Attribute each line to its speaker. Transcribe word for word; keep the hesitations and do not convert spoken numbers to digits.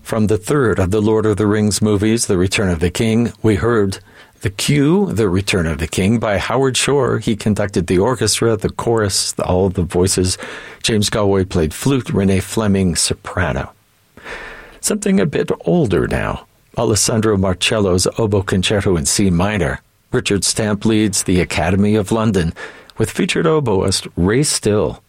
Speaker 1: From the third of the Lord of the Rings movies, The Return of the King, we heard The Cue, The Return of the King by Howard Shore. He conducted the orchestra, the chorus, all the voices. James Galway played flute, Renee Fleming soprano. Something a bit older now. Alessandro Marcello's Oboe Concerto in C minor. Richard Stamp leads the Academy of London with featured oboist Ray Still.